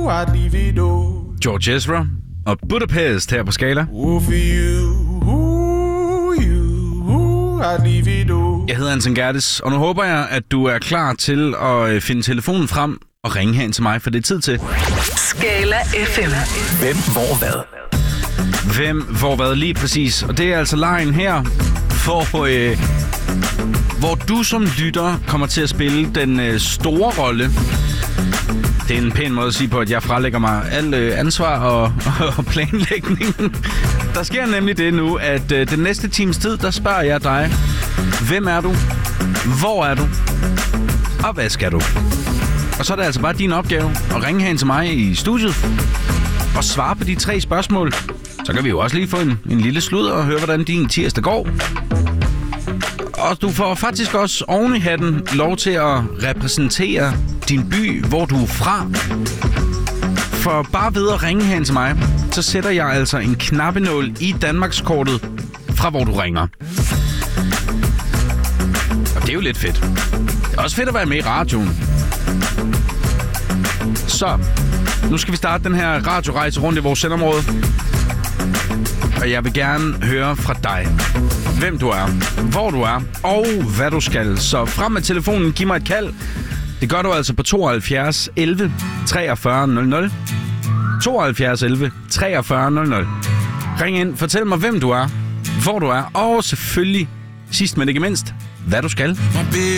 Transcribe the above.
George Ezra og Budapest her på Skala. Jeg hedder Anton Gerdes, og nu håber jeg, at du er klar til at finde telefonen frem og ringe hen til mig, for det er tid til. Skala FM. Hvem, hvor, hvad? Hvem, hvor, hvad, lige præcis. Og det er altså lejen her, hvor du som lytter kommer til at spille den store rolle. Det er en pæn måde at sige på, at jeg frelægger mig alt ansvar og planlægningen. Der sker nemlig det nu, at den næste times tid, der spørger jeg dig, hvem er du? Hvor er du? Og hvad skal du? Og så er det altså bare din opgave at ringe hen til mig i studiet og svare på de 3 spørgsmål. Så kan vi jo også lige få en lille sludder og høre, hvordan din tirsdag går. Og du får faktisk også oven i hatten lov til at repræsentere din by, hvor du er fra. For bare ved at ringe hen til mig, så sætter jeg altså en knappenål i Danmarkskortet fra hvor du ringer. Og det er jo lidt fedt. Det er også fedt at være med i radioen. Så, nu skal vi starte den her radiorejse rundt i vores sendområde. Og jeg vil gerne høre fra dig, hvem du er, hvor du er og hvad du skal. Så frem med telefonen, giv mig et kald. Det gør du altså på 72 11 43 00. 72 11 43 00. Ring ind, fortæl mig, hvem du er, hvor du er og selvfølgelig, sidst men ikke mindst, hvad du skal.